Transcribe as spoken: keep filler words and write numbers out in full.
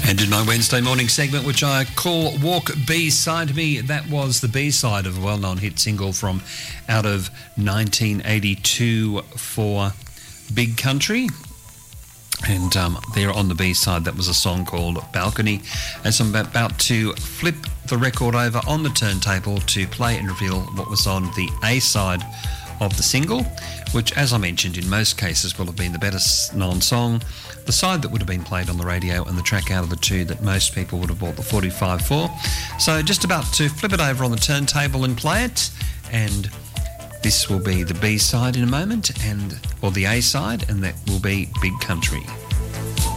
And in my Wednesday morning segment, which I call Walk B-Side Me, that was the B-side of a well-known hit single from out of nineteen eighty-two for Big Country. And um, there on the B-side, that was a song called Balcony. As I'm about to flip the record over on the turntable to play and reveal what was on the A-side of the single, which, as I mentioned, in most cases will have been the better known song, the side that would have been played on the radio, and the track out of the two that most people would have bought the forty-five for. So just about to flip it over on the turntable and play it, and this will be the B-side in a moment, and or the A-side, and that will be Big Country.